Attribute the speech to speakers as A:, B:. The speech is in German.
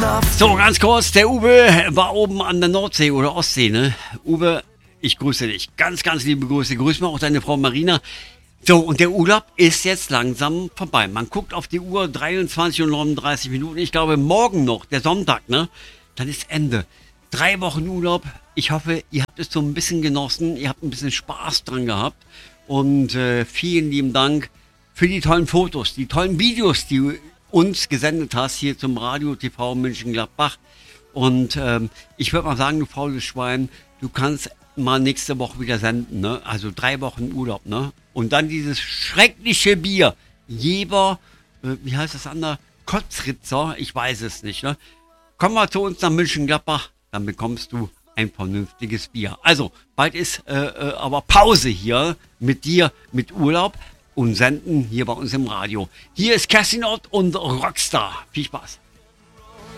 A: So, ganz kurz, der Uwe war oben an der Nordsee oder Ostsee, ne? Uwe, ich grüße dich. Ganz, ganz liebe Grüße. Grüß mal auch deine Frau Marina. So, und der Urlaub ist jetzt langsam vorbei. Man guckt auf die Uhr, 23:39. Ich glaube, morgen noch, der Sonntag, ne? Dann ist Ende. 3 Wochen Urlaub. Ich hoffe, ihr habt es so ein bisschen genossen. Ihr habt ein bisschen Spaß dran gehabt. Und vielen lieben Dank für die tollen Fotos, die tollen Videos, die du uns gesendet hast hier zum Radio TV München-Gladbach. Und ich würde mal sagen, du faules Schwein, du kannst mal nächste Woche wieder senden, ne? Also 3 Wochen Urlaub, ne? Und dann dieses schreckliche Bier. Jeber, wie heißt das andere? Kotzritzer, ich weiß es nicht, ne? Komm mal zu uns nach München-Gladbach, dann bekommst du ein vernünftiges Bier. Also, bald ist aber Pause hier mit dir, mit Urlaub und Senden hier bei uns im Radio. Hier ist Kerstin Ott und Rockstar. Viel Spaß.